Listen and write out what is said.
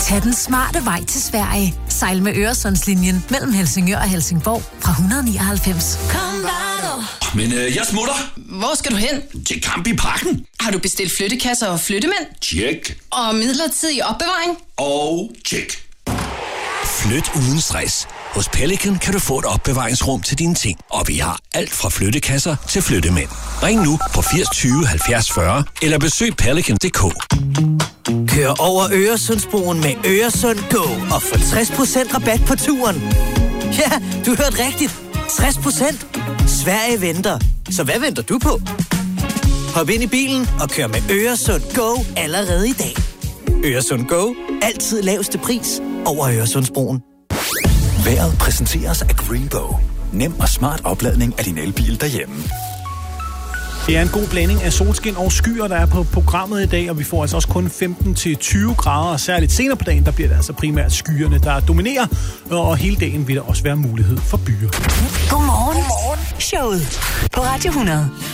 Tag den smarte vej til Sverige. Sejl med Øresundslinjen mellem Helsingør og Helsingborg fra 199. Men jeg smutter. Hvor skal du hen? Til Camp i Parken. Har du bestilt flyttekasser og flyttemænd? Tjek. Og midlertidig opbevaring? Og tjek. Flyt uden stress. Hos Pelican kan du få et opbevaringsrum til dine ting. Og vi har alt fra flyttekasser til flyttemænd. Ring nu på 80 20 70 40 eller besøg pelican.dk. Kør over Øresundsbroen med Øresund Go og få 60% rabat på turen. Ja, du hørte rigtigt. 60%. Sverige venter. Så hvad venter du på? Hop ind i bilen og kør med Øresund Go allerede i dag. Øresund Go. Altid laveste pris over Øresundsbroen. Vejret præsenteres af Greenbow. Nem og smart opladning af din elbil derhjemme. Det er en god blanding af solskin og skyer, der er på programmet i dag, og vi får altså også kun 15-20 grader, og særligt senere på dagen, der bliver det altså primært skyerne, der dominerer, og hele dagen vil der også være mulighed for byer. Godmorgen. Showet på Radio 100.